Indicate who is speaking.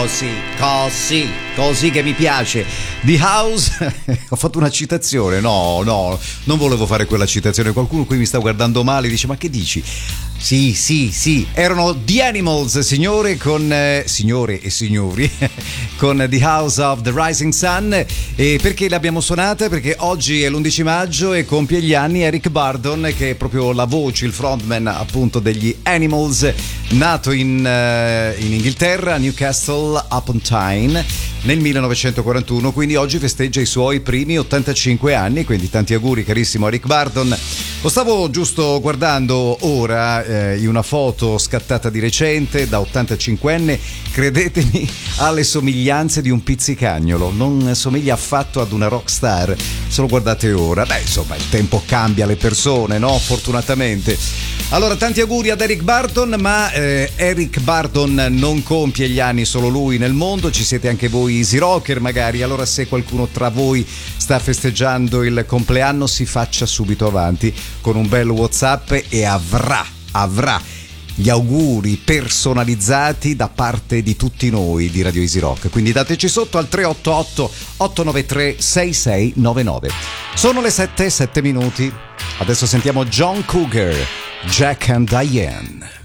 Speaker 1: Così che mi piace. The House. Ho fatto una citazione. No, non volevo fare quella citazione. Qualcuno qui mi sta guardando male, dice: ma che dici? Sì, erano The Animals, signore e signori, con The House of the Rising Sun. E perché l'abbiamo suonata? Perché oggi è l'11 maggio e compie gli anni Eric Burdon, che è proprio la voce, il frontman appunto degli Animals, nato in Inghilterra, a Newcastle upon Tyne, nel 1941, quindi oggi festeggia i suoi primi 85 anni, quindi tanti auguri carissimo Eric Burdon. Lo stavo giusto guardando ora in una foto scattata di recente, da 85enne, credetemi, ha le somiglianze di un pizzicagnolo, non somiglia affatto ad una rockstar, se lo guardate ora. Beh, insomma, il tempo cambia le persone, no? Fortunatamente. Allora, tanti auguri ad Eric Burdon, ma Eric Burdon non compie gli anni solo lui nel mondo, ci siete anche voi easy rocker magari. Allora, se qualcuno tra voi sta festeggiando il compleanno, si faccia subito avanti con un bel WhatsApp e avrà gli auguri personalizzati da parte di tutti noi di Radio Easy Rock. Quindi dateci sotto al 388 893 6699. Sono le 7:07. Adesso sentiamo John Cougar, Jack and Diane.